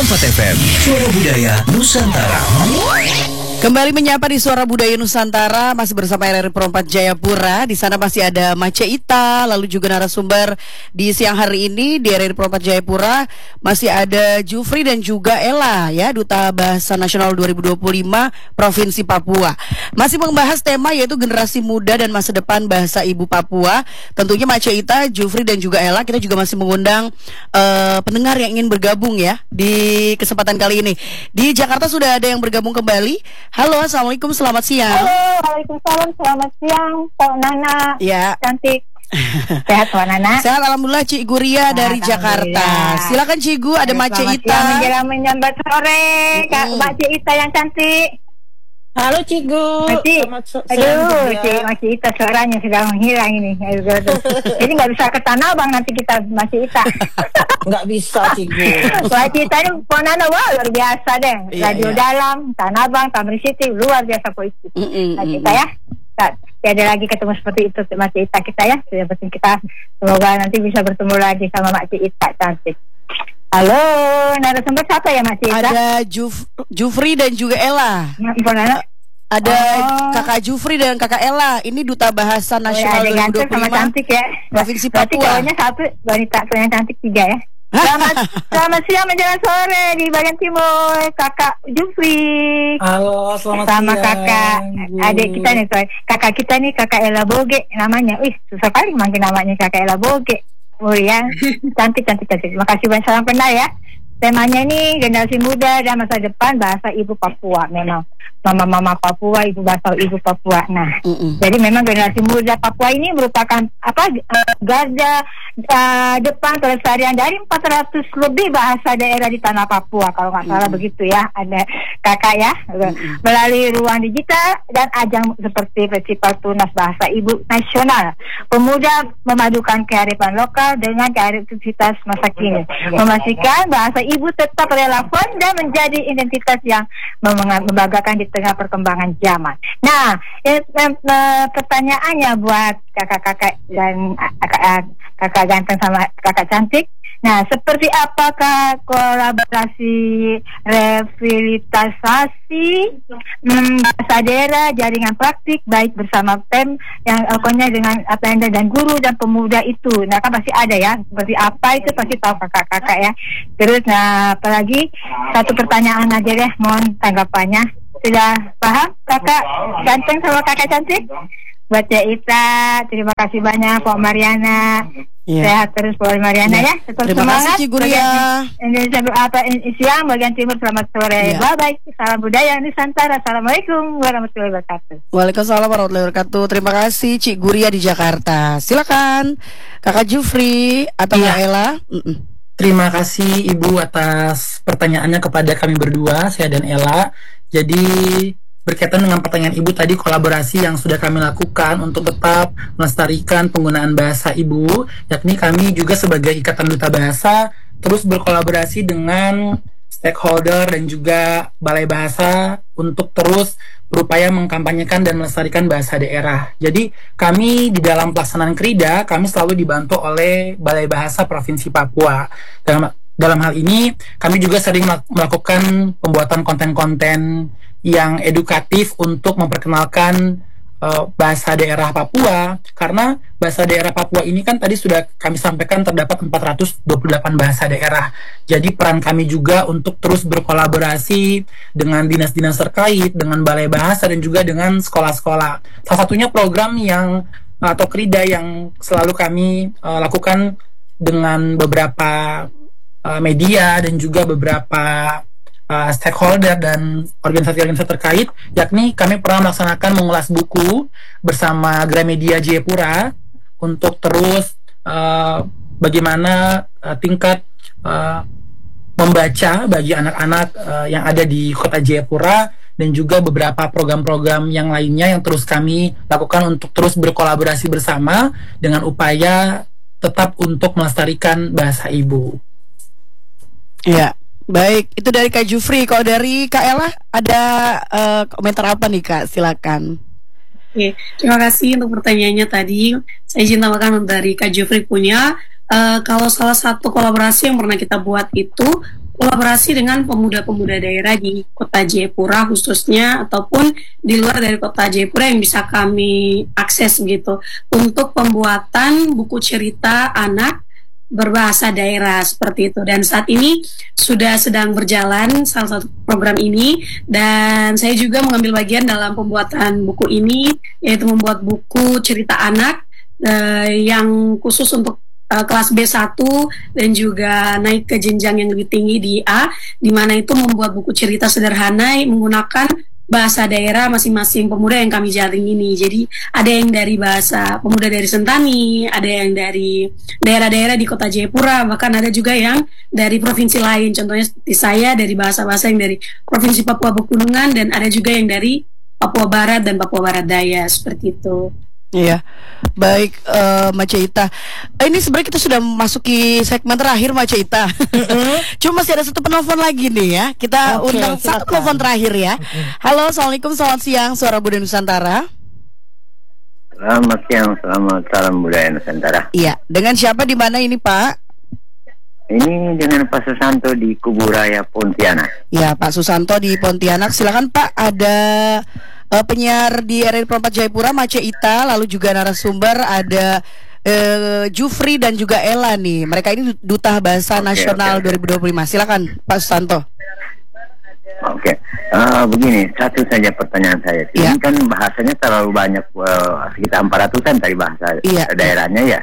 94 FM, Suara Budaya Nusantara. Kembali menyapa di Suara Budaya Nusantara, masih bersama RRI Perempat Jayapura. Di sana masih ada Mace Ita, lalu juga narasumber di siang hari ini di RRI Perempat Jayapura masih ada Jufri dan juga Ella, ya, Duta Bahasa Nasional 2025 Provinsi Papua. Masih membahas tema yaitu generasi muda dan masa depan bahasa ibu Papua. Tentunya Mace Ita, Jufri dan juga Ella, kita juga masih mengundang pendengar yang ingin bergabung ya di kesempatan kali ini. Di Jakarta sudah ada yang bergabung kembali. Halo, assalamualaikum, selamat siang. Halo, waalaikumsalam, selamat siang, Pak Nana. Ya. Cantik. Sehat, Pak Nana. Sehat, alhamdulillah. Cik Guria dari Jakarta. Silakan Cik Gu, ada Mace Ita. Menjelang menyambat sore, Kak Mace Ita yang cantik. Halo Cigu. Aduh, Mace Ita suaranya sudah menghilang ini. Jadi nggak bisa ke Tanah Abang nanti kita Mace Ita. Nggak bisa Cigu. Mace Ita ini Ponana, wah luar biasa deh. Radio Dalam, Tanah Abang, Tamrin City, luar biasa poisi. Mace Ita ya. Tidak ada lagi ketemu seperti itu Mace Ita kita ya. Yang penting kita semoga nanti bisa bertemu lagi sama Mace Ita cantik. Halo, narasumber siapa ya Mace Ita? Ada Jufri dan juga Ella. Ada Kakak Jufri dan Kakak Ella. Ini Duta Bahasa Nasional 2025 sama cantik ya. Provinsi Berarti Papua. cowoknya satu, wanita yang cantik tiga ya. Selamat siang menjelang sore di bagian timur, Kakak Jufri. Halo, selamat sama siang. Kakak adik kita nih, kakak kita nih Kakak Ella Boge namanya. Wih, susah kali manggil namanya Kakak Ella Boge. Oh ya, cantik. Terima kasih banyak, salam kenal ya. Temanya ini generasi muda dan masa depan bahasa ibu Papua. Memang mama Papua, ibu bahasa ibu Papua. Nah, jadi memang generasi muda Papua ini merupakan garda depan pelestarian dari 400 lebih bahasa daerah di tanah Papua kalau nggak salah begitu ya. Ada kakak ya, melalui ruang digital dan ajang seperti Festival Tunas Bahasa Ibu Nasional. Pemuda memadukan kearifan lokal dengan kreativitas masa kini, memastikan bahasa ibu tetap relevan dan menjadi identitas yang membanggakan di tengah perkembangan zaman. Nah, pertanyaannya buat kakak-kakak dan kakak ganteng sama kakak cantik. Nah, seperti apakah kolaborasi revitalisasi bahasa daerah, jaringan praktik baik bersama PEM yang pokoknya dengan Pemda dan guru dan pemuda itu. Nah, kan pasti ada ya. Seperti apa itu pasti tahu kakak-kakak ya. Terus nah, apalagi satu pertanyaan aja deh, mohon tanggapannya. Sudah paham kakak ganteng sama kakak cantik? Buat Ita, terima kasih banyak Pak Mariana. Sehat terus Pak Mariana ya. Tetap Terima semangat. kasih Guria. Indonesia siang bagian timur, selamat sore. Bye bye. Salam budaya Nusantara. Assalamualaikum warahmatullahi wabarakatuh. Waalaikumsalam warahmatullahi wabarakatuh. Terima kasih Cik Guria di Jakarta. Silakan Kakak Jufri atau Kak Ella. Terima kasih Ibu atas pertanyaannya kepada kami berdua, saya dan Ella. Jadi berkaitan dengan pertanyaan Ibu tadi, kolaborasi yang sudah kami lakukan untuk tetap melestarikan penggunaan bahasa Ibu, yakni kami juga sebagai Ikatan Duta Bahasa terus berkolaborasi dengan stakeholder dan juga Balai Bahasa untuk terus berupaya mengkampanyekan dan melestarikan bahasa daerah. Jadi kami di dalam pelaksanaan Krida, kami selalu dibantu oleh Balai Bahasa Provinsi Papua. Dalam hal ini, kami juga sering melakukan pembuatan konten-konten yang edukatif untuk memperkenalkan bahasa daerah Papua, karena bahasa daerah Papua ini kan tadi sudah kami sampaikan terdapat 428 bahasa daerah. Jadi peran kami juga untuk terus berkolaborasi dengan dinas-dinas terkait, dengan Balai Bahasa dan juga dengan sekolah-sekolah. Salah satunya program yang atau Krida yang selalu kami lakukan dengan beberapa media dan juga beberapa stakeholder dan organisasi-organisasi terkait, yakni kami pernah melaksanakan mengulas buku bersama Gramedia Jayapura untuk terus bagaimana tingkat membaca bagi anak-anak yang ada di kota Jayapura, dan juga beberapa program-program yang lainnya yang terus kami lakukan untuk terus berkolaborasi bersama dengan upaya tetap untuk melestarikan bahasa ibu. Ya, baik. Itu dari Kak Jufri. Kalau dari Kak Ella ada komentar apa nih Kak? Silakan. Oke, terima kasih untuk pertanyaannya tadi. Saya izin tambahkan dari Kak Jufri punya. Kalau salah satu kolaborasi yang pernah kita buat itu kolaborasi dengan pemuda-pemuda daerah di Kota Jayapura khususnya ataupun di luar dari Kota Jayapura yang bisa kami akses gitu untuk pembuatan buku cerita anak berbahasa daerah seperti itu. Dan saat ini sudah sedang berjalan salah satu program ini, dan saya juga mengambil bagian dalam pembuatan buku ini, yaitu membuat buku cerita anak yang khusus untuk kelas B1 dan juga naik ke jenjang yang lebih tinggi di A, di mana itu membuat buku cerita sederhana menggunakan bahasa daerah masing-masing pemuda yang kami jaring ini. Jadi ada yang dari bahasa pemuda dari Sentani, ada yang dari daerah-daerah di Kota Jayapura, bahkan ada juga yang dari provinsi lain. Contohnya seperti saya dari bahasa-bahasa yang dari Provinsi Papua Pegunungan, dan ada juga yang dari Papua Barat dan Papua Barat Daya, seperti itu. Iya, baik, Mace Ita. Ini sebenarnya kita sudah memasuki segmen terakhir, Mace Ita. Cuma masih ada satu penelpon lagi nih ya. Kita undang satu penelpon terakhir ya. Halo, assalamualaikum, selamat siang, Suara Budaya Nusantara. Selamat siang, selamat salam budaya Nusantara. Iya, dengan siapa di mana ini, Pak? Ini dengan Pak Susanto di Kuburaya, Pontianak. Ya, Pak Susanto di Pontianak. Silakan Pak, ada penyiar di RRI Pro 4 Jayapura, Mace Ita, lalu juga narasumber ada Jufri dan juga Ella nih. Mereka ini Duta Bahasa Nasional 2025. Silakan Pak Susanto. Begini, satu saja pertanyaan saya. Ini kan bahasanya terlalu banyak, sekitar 400-an tadi bahasa daerahnya ya.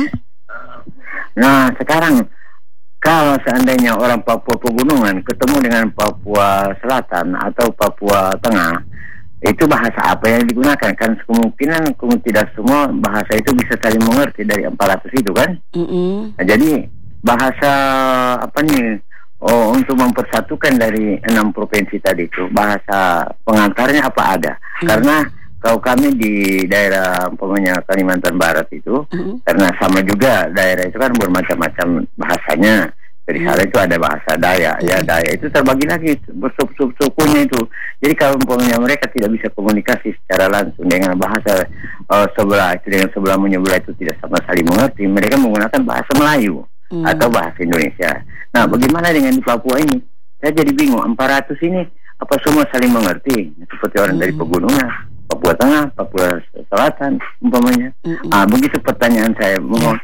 Nah, sekarang kalau seandainya orang Papua Pegunungan ketemu dengan Papua Selatan atau Papua Tengah, itu bahasa apa yang digunakan? Kan kemungkinan tidak semua bahasa itu bisa saling mengerti dari 400 itu kan. Nah, jadi bahasa apa nih untuk mempersatukan dari 6 provinsi tadi itu, bahasa pengantarnya apa ada? Karena kalau kami di daerah umpamanya Kalimantan Barat itu, karena sama juga daerah itu kan bermacam-macam bahasanya. Jadi sana itu ada bahasa Dayak, ya Dayak itu terbagi lagi bersub-sukunya itu. Jadi kalau umpamanya mereka tidak bisa komunikasi secara langsung dengan bahasa sebelah itu dengan sebelah menyebelah itu tidak sama sekali mengerti, mereka menggunakan bahasa Melayu atau bahasa Indonesia. Nah, bagaimana dengan di Papua ini? Saya jadi bingung, 400 ini apa semua saling mengerti? Seperti orang dari pegunungan, Papua Tengah, Papua Selatan umpamanya. Begitu pertanyaan saya, mohon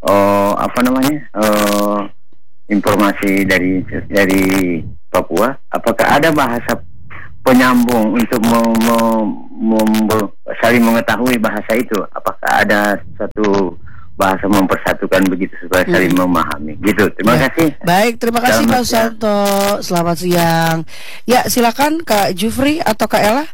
informasi dari Papua, apakah ada bahasa penyambung untuk saling mengetahui bahasa itu? Apakah ada satu bahasa mempersatukan begitu supaya saling memahami? Gitu. Terima kasih. Baik, terima kasih Pak Susanto. Selamat siang. Ya, silakan Kak Jufri atau Kak Ella.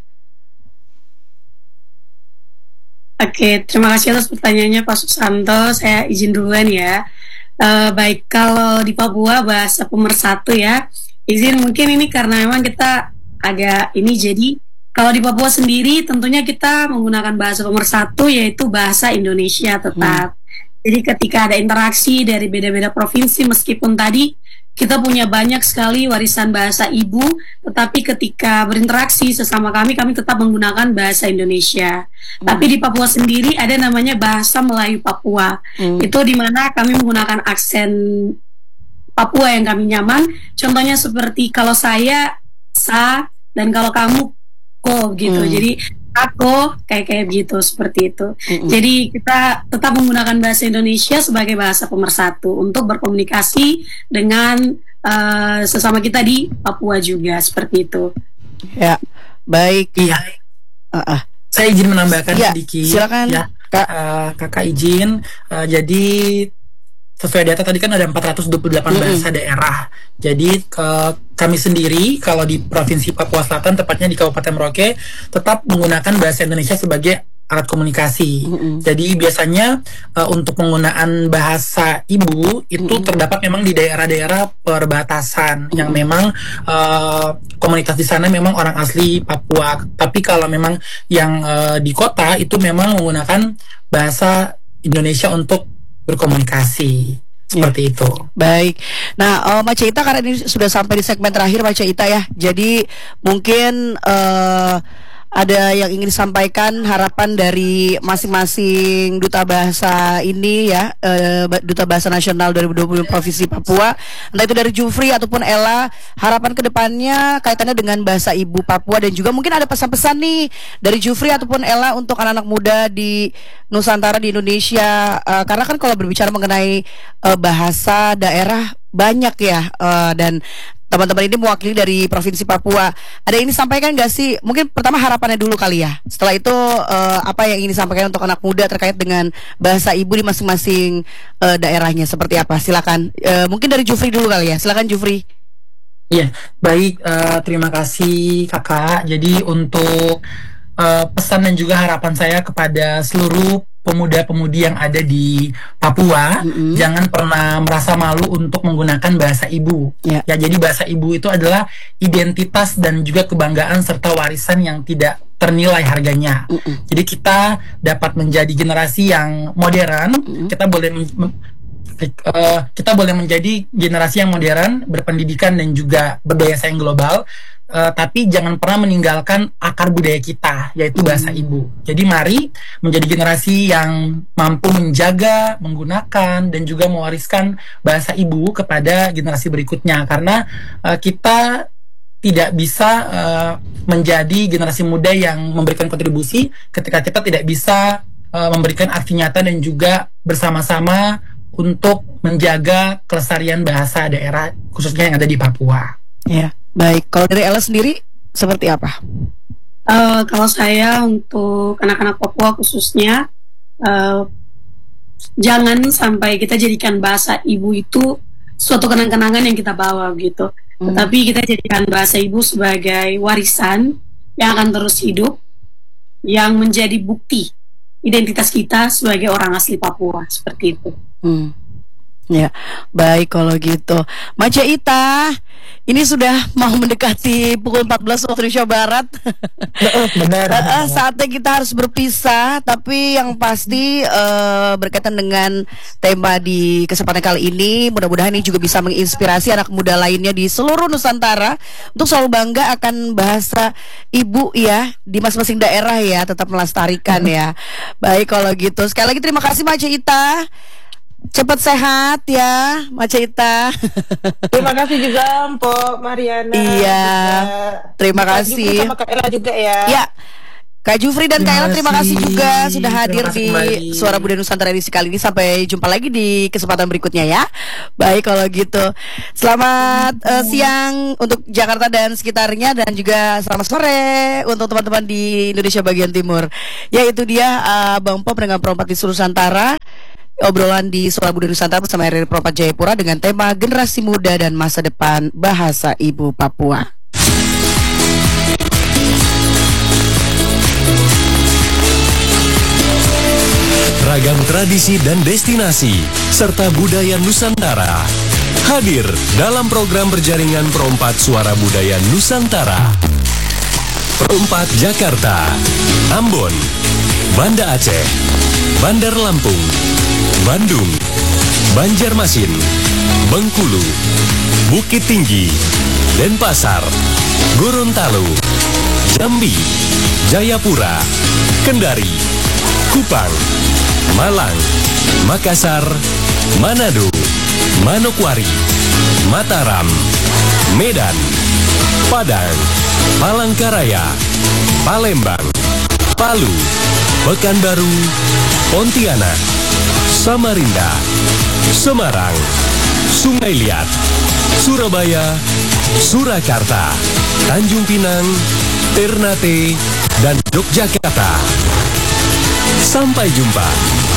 Oke, terima kasih atas pertanyaannya Pak Susanto. Saya izin duluan ya. Baik, kalau di Papua bahasa pemersatu ya, izin mungkin ini karena memang kita agak ini, jadi kalau di Papua sendiri tentunya kita menggunakan bahasa pemersatu yaitu bahasa Indonesia tetap. Jadi ketika ada interaksi dari beda-beda provinsi, meskipun tadi kita punya banyak sekali warisan bahasa ibu, tetapi ketika berinteraksi sesama kami tetap menggunakan bahasa Indonesia. Tapi di Papua sendiri ada namanya bahasa Melayu Papua. Itu dimana kami menggunakan aksen Papua yang kami nyaman. Contohnya seperti kalau saya sa, dan kalau kamu ko gitu. Jadi aku kayak gitu, seperti itu. Jadi kita tetap menggunakan bahasa Indonesia sebagai bahasa pemersatu untuk berkomunikasi dengan sesama kita di Papua juga, seperti itu. Ya, baik. Iya. Saya izin menambahkan sedikit. Silakan. Ya, kakak izin. Jadi sesuai data tadi kan ada 428 bahasa daerah. Jadi kami sendiri kalau di Provinsi Papua Selatan, tepatnya di Kabupaten Merauke, tetap menggunakan bahasa Indonesia sebagai alat komunikasi. Jadi biasanya untuk penggunaan bahasa ibu itu terdapat memang di daerah-daerah perbatasan yang memang komunitas di sana memang orang asli Papua. Tapi kalau memang yang di kota itu memang menggunakan bahasa Indonesia untuk berkomunikasi. Seperti itu. Baik. Nah, Mace Ita, karena ini sudah sampai di segmen terakhir Mace Ita ya. Jadi mungkin ada yang ingin disampaikan, harapan dari masing-masing duta bahasa ini ya, Duta Bahasa Nasional 2020 Provinsi Papua, entah itu dari Jufri ataupun Ella, harapan kedepannya kaitannya dengan bahasa ibu Papua, dan juga mungkin ada pesan-pesan nih dari Jufri ataupun Ella untuk anak-anak muda di Nusantara, di Indonesia, karena kan kalau berbicara mengenai bahasa daerah banyak ya, dan teman-teman ini mewakili dari Provinsi Papua. Ada yang disampaikan nggak sih? Mungkin pertama harapannya dulu kali ya. Setelah itu apa yang ingin disampaikan untuk anak muda terkait dengan bahasa ibu di masing-masing daerahnya seperti apa? Silakan. Mungkin dari Jufri dulu kali ya. Silakan Jufri. Iya, baik. Terima kasih Kakak. Jadi untuk pesan dan juga harapan saya kepada seluruh pemuda-pemudi yang ada di Papua, jangan pernah merasa malu untuk menggunakan bahasa ibu. Ya, jadi bahasa ibu itu adalah identitas dan juga kebanggaan serta warisan yang tidak ternilai harganya. Jadi kita dapat menjadi generasi yang modern, kita boleh menjadi generasi yang modern, berpendidikan dan juga berdaya saing global. Tapi jangan pernah meninggalkan akar budaya kita, yaitu bahasa ibu. Jadi mari menjadi generasi yang mampu menjaga, menggunakan, dan juga mewariskan bahasa ibu kepada generasi berikutnya. Karena kita tidak bisa menjadi generasi muda yang memberikan kontribusi ketika kita tidak bisa memberikan aksi nyata dan juga bersama-sama untuk menjaga kelestarian bahasa daerah, khususnya yang ada di Papua. Ya. Baik, kalau dari Ella sendiri seperti apa? Kalau saya untuk anak-anak Papua khususnya, jangan sampai kita jadikan bahasa ibu itu suatu kenang-kenangan yang kita bawa gitu. Tetapi kita jadikan bahasa ibu sebagai warisan yang akan terus hidup, yang menjadi bukti identitas kita sebagai orang asli Papua, seperti itu. Ya, baik kalau gitu. Mace Ita, ini sudah mau mendekati pukul 14 waktu Indonesia Barat. Benar. Saatnya kita harus berpisah, tapi yang pasti berkaitan dengan tema di kesempatan kali ini, mudah-mudahan ini juga bisa menginspirasi anak muda lainnya di seluruh Nusantara untuk selalu bangga akan bahasa ibu ya di masing-masing daerah ya, tetap melestarikan ya. Baik kalau gitu. Sekali lagi terima kasih Mace Ita. Cepat sehat ya, Mace Ita. Terima kasih juga Mpok Mariana. Iya. Terima kasih. Sama Kak Ella juga ya. Ya. Kak Jufri dan Kak Ella terima kasih juga sudah hadir di kembali. Suara Budaya Nusantara edisi kali ini. Sampai jumpa lagi di kesempatan berikutnya ya. Baik kalau gitu. Selamat siang untuk Jakarta dan sekitarnya, dan juga selamat sore untuk teman-teman di Indonesia bagian timur. Ya itu dia Bang Pop dengan perempat di seluruh Nusantara. Obrolan di Suara Budaya Nusantara bersama RRI Pro4 Jayapura dengan tema Generasi Muda dan Masa Depan Bahasa Ibu Papua. Ragam tradisi dan destinasi serta budaya Nusantara hadir dalam program berjaringan Pro4 Suara Budaya Nusantara. Pro4 Jakarta, Ambon, Banda Aceh, Bandar Lampung, Bandung, Banjarmasin, Bengkulu, Bukit Tinggi, Denpasar, Gorontalo, Jambi, Jayapura, Kendari, Kupang, Malang, Makassar, Manado, Manokwari, Mataram, Medan, Padang, Palangkaraya, Palembang, Palu, Pekanbaru, Pontianak, Samarinda, Semarang, Sungai Liat, Surabaya, Surakarta, Tanjung Pinang, Ternate, dan Yogyakarta. Sampai jumpa.